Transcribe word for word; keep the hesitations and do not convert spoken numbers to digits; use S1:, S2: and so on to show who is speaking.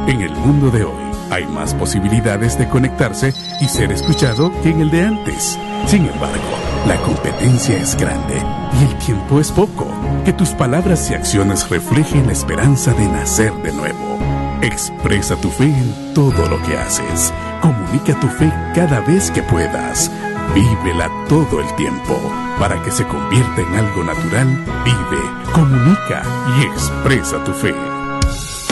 S1: En el mundo de hoy hay más posibilidades de conectarse y ser escuchado que en el de antes. Sin embargo, la competencia es grande y el tiempo es poco. Que tus palabras y acciones reflejen la esperanza de nacer de nuevo. Expresa tu fe en todo lo que haces. Comunica tu fe cada vez que puedas. Vívela todo el tiempo. Para que se convierta en algo natural, vive, comunica y expresa tu fe.